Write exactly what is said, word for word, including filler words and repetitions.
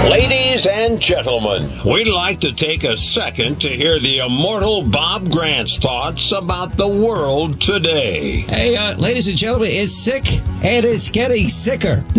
Ladies and gentlemen, we'd like to take a second to hear the immortal Bob Grant's thoughts about the world today. Hey, uh, ladies and gentlemen, it's sick, and it's getting sicker.